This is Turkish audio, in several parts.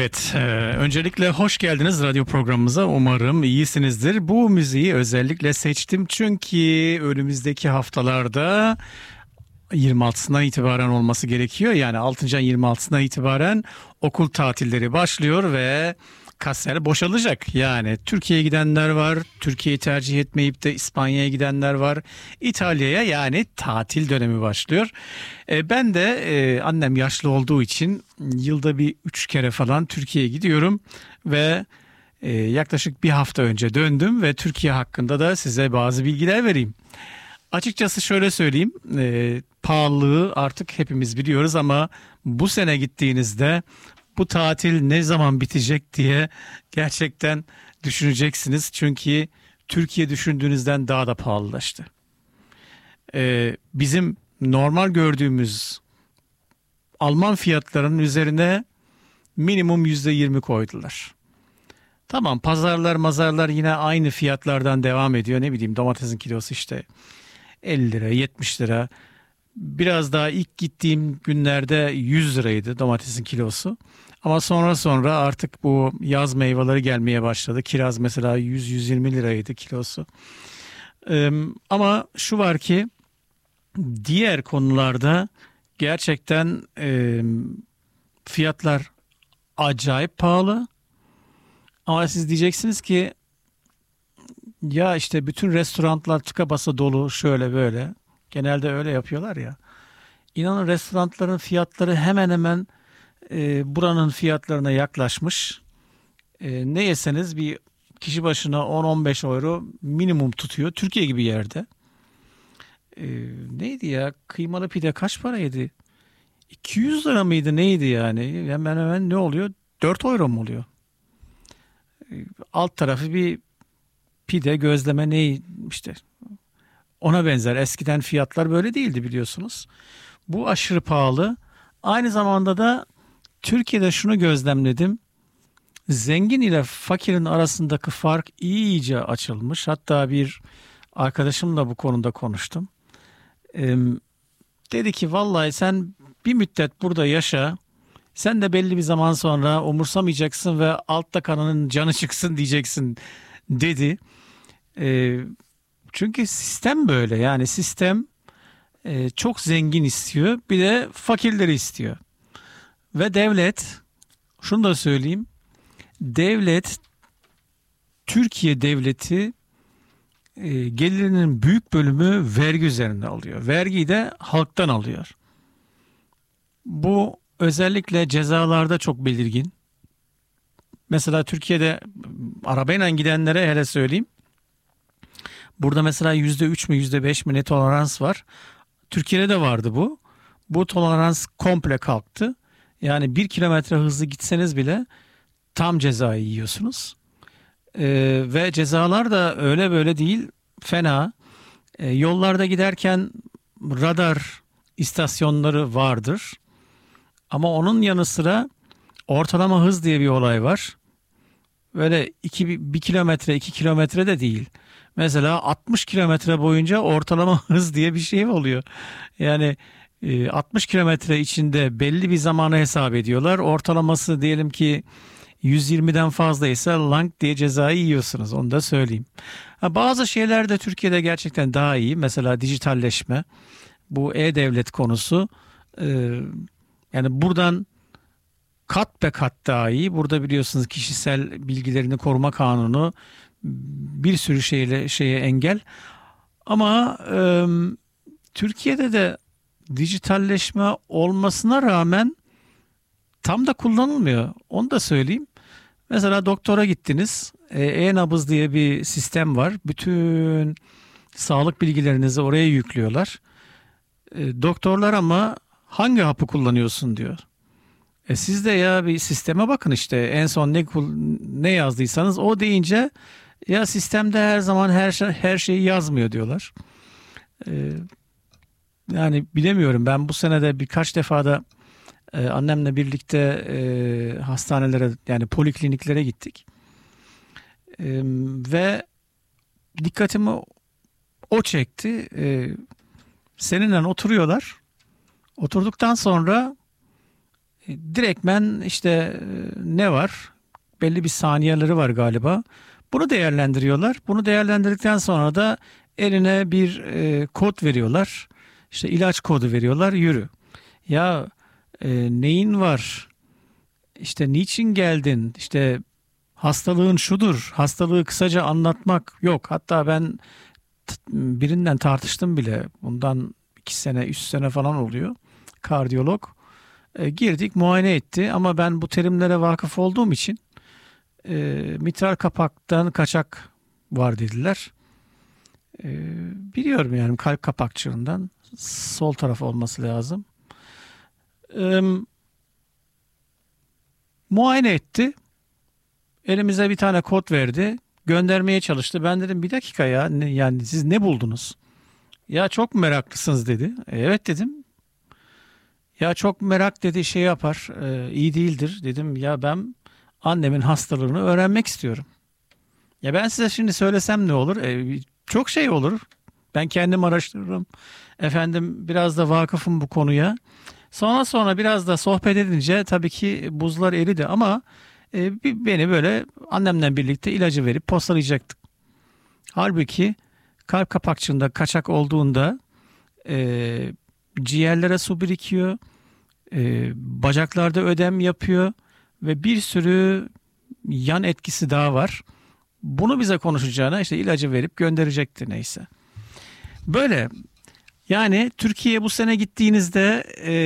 Evet, öncelikle hoş geldiniz radyo programımıza. Umarım iyisinizdir. Bu müziği özellikle seçtim çünkü önümüzdeki haftalarda 26'sına itibaren olması gerekiyor. Yani 6. ayın 26'sına itibaren okul tatilleri başlıyor ve kaslar boşalacak. Yani Türkiye'ye gidenler var, Türkiye'yi tercih etmeyip de İspanya'ya gidenler var. İtalya'ya yani tatil dönemi başlıyor. Ben de annem yaşlı olduğu için yılda bir 3 kere falan Türkiye'ye gidiyorum ve yaklaşık bir hafta önce döndüm ve Türkiye hakkında da size bazı bilgiler vereyim. Açıkçası şöyle söyleyeyim, pahalılığı artık hepimiz biliyoruz ama bu sene gittiğinizde bu tatil ne zaman bitecek diye gerçekten düşüneceksiniz. Çünkü Türkiye düşündüğünüzden daha da pahalılaştı. Bizim normal gördüğümüz Alman fiyatlarının üzerine minimum %20 koydular. Tamam, pazarlar yine aynı fiyatlardan devam ediyor. Ne bileyim, domatesin kilosu işte 50 lira 70 lira. Biraz daha ilk gittiğim günlerde 100 liraydı domatesin kilosu. Ama sonra artık bu yaz meyveleri gelmeye başladı. Kiraz mesela 100-120 liraydı kilosu. Ama şu var ki diğer konularda gerçekten fiyatlar acayip pahalı. Ama siz diyeceksiniz ki ya işte bütün restoranlar tıka basa dolu şöyle böyle. Genelde öyle yapıyorlar ya. İnanın restoranların fiyatları hemen hemen buranın fiyatlarına yaklaşmış. Ne yeseniz bir kişi başına 10-15 euro minimum tutuyor. Türkiye gibi yerde. Neydi ya? Kıymalı pide kaç paraydı? 200 lira mıydı neydi yani? Hemen hemen ne oluyor? 4 euro mu oluyor? Alt tarafı bir pide, gözleme ne işte ona benzer. Eskiden fiyatlar böyle değildi biliyorsunuz. Bu aşırı pahalı. Aynı zamanda da Türkiye'de şunu gözlemledim. Zengin ile fakirin arasındaki fark iyice açılmış. Hatta bir arkadaşımla bu konuda konuştum. Dedi ki vallahi sen bir müddet burada yaşa. Sen de belli bir zaman sonra umursamayacaksın ve altta kalanın canı çıksın diyeceksin dedi. Çünkü sistem böyle, yani sistem çok zengin istiyor, bir de fakirleri istiyor. Ve devlet, şunu da söyleyeyim, devlet, Türkiye devleti gelirinin büyük bölümü vergi üzerinde alıyor. Vergiyi de halktan alıyor. Bu özellikle cezalarda çok belirgin. Mesela Türkiye'de arabayla gidenlere hele söyleyeyim. Burada mesela %3 mü %5 mi ne tolerans var. Türkiye'de de vardı bu. Bu tolerans komple kalktı. Yani 1 kilometre hızlı gitseniz bile tam cezayı yiyorsunuz. Ve cezalar da öyle böyle değil, fena. Yollarda giderken radar istasyonları vardır. Ama onun yanı sıra ortalama hız diye bir olay var. Böyle 1 kilometre 2 kilometre de değil. Mesela 60 kilometre boyunca ortalama hız diye bir şey oluyor. Yani 60 kilometre içinde belli bir zamanı hesap ediyorlar. Ortalaması diyelim ki 120'den fazlaysa lang diye cezayı yiyorsunuz. Onu da söyleyeyim. Bazı şeyler de Türkiye'de gerçekten daha iyi. Mesela dijitalleşme. Bu e-devlet konusu. Yani buradan kat be kat daha iyi. Burada biliyorsunuz kişisel bilgilerini koruma kanunu bir sürü şeye engel. Ama Türkiye'de de dijitalleşme olmasına rağmen tam da kullanılmıyor. Onu da söyleyeyim. Mesela doktora gittiniz. E-nabız diye bir sistem var. Bütün sağlık bilgilerinizi oraya yüklüyorlar. Doktorlar ama hangi hapı kullanıyorsun diyor. Siz de ya bir sisteme bakın, işte en son ne yazdıysanız o deyince ya sistemde her zaman her şeyi yazmıyor diyorlar. Yani bilemiyorum, ben bu senede birkaç defa da annemle birlikte hastanelere, yani polikliniklere gittik. Ve dikkatimi o çekti. Seninle oturuyorlar. Oturduktan sonra Direktmen işte ne var? Belli bir saniyeleri var galiba. Bunu değerlendiriyorlar. Bunu değerlendirdikten sonra da eline bir kod veriyorlar. İşte ilaç kodu veriyorlar. Yürü. Ya neyin var? İşte niçin geldin? İşte hastalığın şudur. Hastalığı kısaca anlatmak yok. Hatta ben birinden tartıştım bile. Bundan 2 sene, 3 sene falan oluyor. Kardiyolog. Girdik, muayene etti ama ben bu terimlere vakıf olduğum için mitral kapaktan kaçak var dediler. E, Biliyorum yani kalp kapakçığından sol taraf olması lazım. E, Muayene etti. Elimize bir tane kod verdi. Göndermeye çalıştı. Ben dedim bir dakika ya yani siz ne buldunuz? Ya çok meraklısınız dedi. Evet dedim. Ya çok merak dedi şey yapar iyi değildir dedim. Ya ben annemin hastalığını öğrenmek istiyorum. Ya ben size şimdi söylesem ne olur? Çok şey olur. Ben kendim araştırırım. Efendim biraz da vakıfım bu konuya. Sonra biraz da sohbet edince tabii ki buzlar eridi ama beni böyle annemle birlikte ilacı verip postalayacaktık. Halbuki kalp kapakçığında kaçak olduğunda e, ciğerlere su birikiyor, bacaklarda ödem yapıyor ve bir sürü yan etkisi daha var. Bunu bize konuşacağına işte ilacı verip gönderecekti neyse. Böyle yani Türkiye'ye bu sene gittiğinizde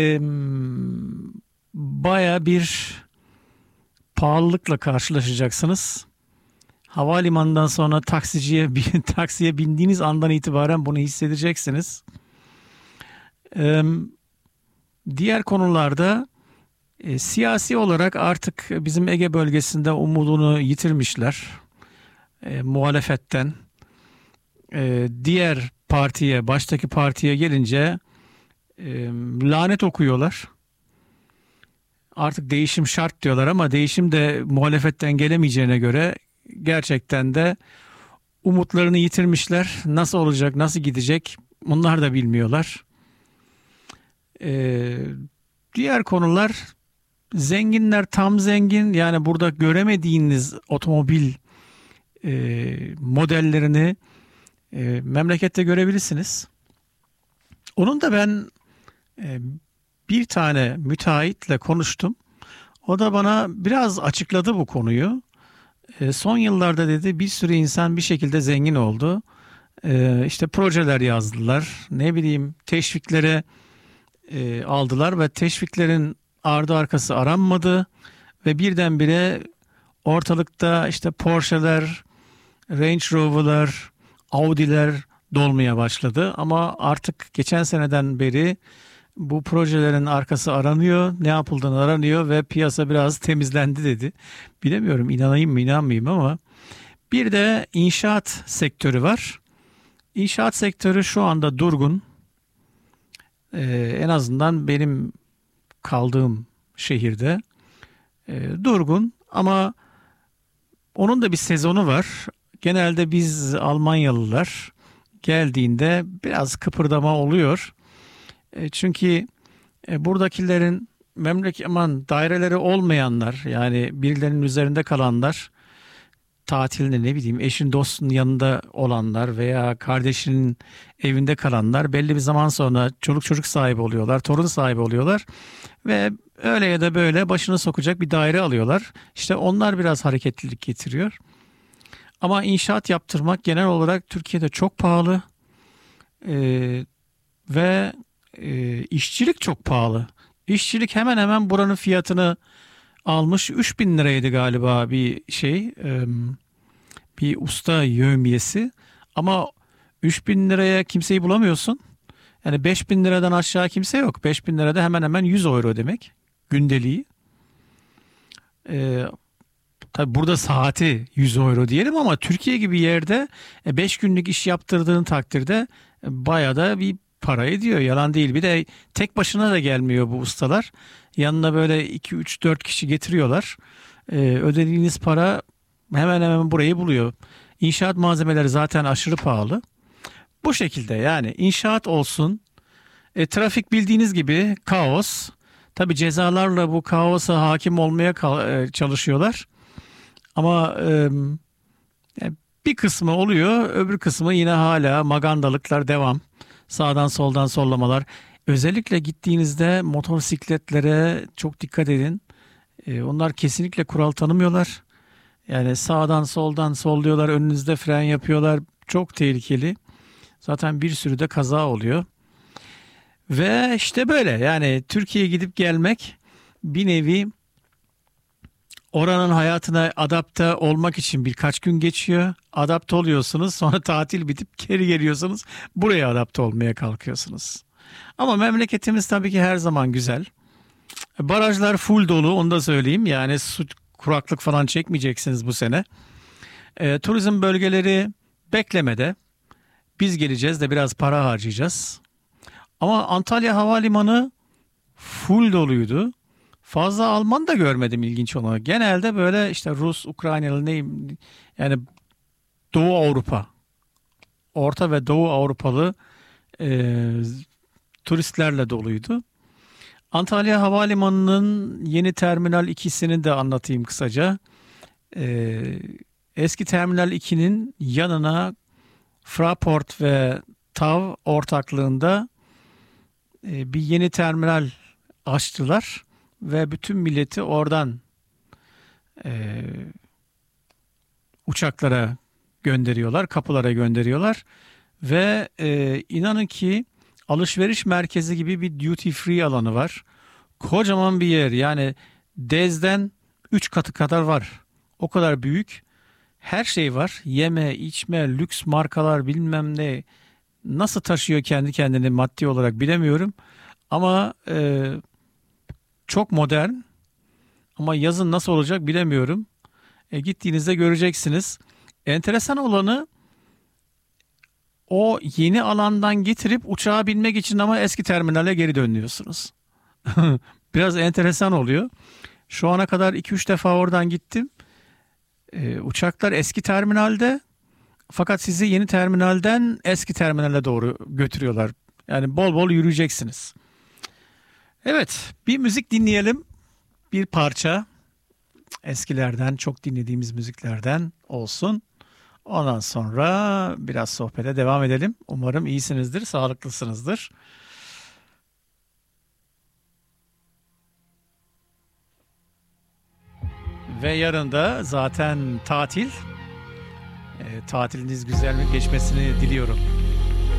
baya bir pahalılıkla karşılaşacaksınız. Havalimanından sonra taksiye bindiğiniz andan itibaren bunu hissedeceksiniz. Diğer konularda siyasi olarak artık bizim Ege bölgesinde umudunu yitirmişler. Muhalefetten. Diğer partiye, baştaki partiye gelince lanet okuyorlar. Artık değişim şart diyorlar ama değişim de muhalefetten gelemeyeceğine göre gerçekten de umutlarını yitirmişler. Nasıl olacak, nasıl gidecek bunlar da bilmiyorlar. Diğer konular zenginler tam zengin yani burada göremediğiniz otomobil modellerini memlekette görebilirsiniz. Onun da ben bir tane müteahhitle konuştum. O da bana biraz açıkladı bu konuyu. Son yıllarda dedi bir sürü insan bir şekilde zengin oldu. İşte projeler yazdılar. Ne bileyim teşviklere aldılar ve teşviklerin ardı arkası aranmadı. Ve birdenbire ortalıkta işte Porsche'ler, Range Rover'lar, Audi'ler dolmaya başladı. Ama artık geçen seneden beri bu projelerin arkası aranıyor, ne yapıldığını aranıyor ve piyasa biraz temizlendi dedi. Bilemiyorum inanayım mı inanmayayım ama bir de inşaat sektörü var. İnşaat sektörü şu anda durgun. En azından benim kaldığım şehirde durgun ama onun da bir sezonu var. Genelde biz Almanyalılar geldiğinde biraz kıpırdama oluyor. Çünkü buradakilerin daireleri olmayanlar yani birilerinin üzerinde kalanlar tatilinde ne bileyim eşin dostun yanında olanlar veya kardeşinin evinde kalanlar belli bir zaman sonra çoluk çocuk sahibi oluyorlar, torun sahibi oluyorlar ve öyle ya da böyle başını sokacak bir daire alıyorlar. İşte onlar biraz hareketlilik getiriyor. Ama inşaat yaptırmak genel olarak Türkiye'de çok pahalı ve işçilik çok pahalı. İşçilik hemen hemen buranın fiyatını almış 3.000 liraydı galiba bir usta yevmiyesi ama 3.000 liraya kimseyi bulamıyorsun. Yani 5.000 liradan aşağı kimse yok. 5.000 lirada hemen hemen 100 euro demek gündeliği. Tabii burada saati 100 euro diyelim ama Türkiye gibi yerde 5 günlük iş yaptırdığın takdirde bayağı da bir para ediyor. Yalan değil. Bir de tek başına da gelmiyor bu ustalar. Yanına böyle 2, 3, 4 kişi getiriyorlar. Ödediğiniz para hemen hemen burayı buluyor. İnşaat malzemeleri zaten aşırı pahalı. Bu şekilde yani inşaat olsun. Trafik bildiğiniz gibi kaos. Tabii cezalarla bu kaosa hakim olmaya çalışıyorlar. Ama yani bir kısmı oluyor, öbür kısmı yine hala magandalıklar devam. Sağdan soldan sollamalar. Özellikle gittiğinizde motosikletlere çok dikkat edin. Onlar kesinlikle kural tanımıyorlar. Yani sağdan soldan solluyorlar, önünüzde fren yapıyorlar. Çok tehlikeli. Zaten bir sürü de kaza oluyor. Ve işte böyle yani Türkiye'ye gidip gelmek bir nevi oranın hayatına adapte olmak için birkaç gün geçiyor. Adapte oluyorsunuz, sonra tatil bitip geri geliyorsunuz. Buraya adapte olmaya kalkıyorsunuz. Ama memleketimiz tabii ki her zaman güzel. Barajlar full dolu, onu da söyleyeyim. Yani su kuraklık falan çekmeyeceksiniz bu sene. Turizm bölgeleri beklemede. Biz geleceğiz de biraz para harcayacağız. Ama Antalya Havalimanı full doluydu. Fazla Alman da görmedim ilginç olarak. Genelde böyle işte Rus, Ukraynalı neyim yani Doğu Avrupa, Orta ve Doğu Avrupalı e, turistlerle doluydu. Antalya Havalimanı'nın yeni Terminal 2'sini de anlatayım kısaca. E, Eski Terminal 2'nin yanına Fraport ve TAV ortaklığında bir yeni terminal açtılar ve bütün milleti oradan e, uçaklara gönderiyorlar, kapılara gönderiyorlar ve inanın ki alışveriş merkezi gibi bir duty free alanı var. Kocaman bir yer yani Dez'den 3 katı kadar var. O kadar büyük. Her şey var. Yeme, içme, lüks markalar bilmem ne. Nasıl taşıyor kendi kendini maddi olarak bilemiyorum. Ama çok modern. Ama yazın nasıl olacak bilemiyorum. Gittiğinizde göreceksiniz. Enteresan olanı o yeni alandan getirip uçağa binmek için ama eski terminale geri dönüyorsunuz. Biraz enteresan oluyor. Şu ana kadar 2-3 defa oradan gittim. Uçaklar eski terminalde fakat sizi yeni terminalden eski terminale doğru götürüyorlar. Yani bol bol yürüyeceksiniz. Evet, bir müzik dinleyelim. Bir parça eskilerden çok dinlediğimiz müziklerden olsun. Ondan sonra biraz sohbete devam edelim. Umarım iyisinizdir, sağlıklısınızdır. Ve yarın da zaten tatil. Tatiliniz güzel geçmesini diliyorum.